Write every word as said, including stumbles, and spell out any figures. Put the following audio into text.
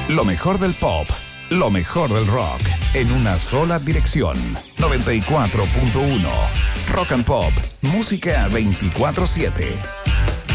Lo mejor del pop, lo mejor del rock, en una sola dirección. noventa y cuatro punto uno Rock and Pop, música veinticuatro siete.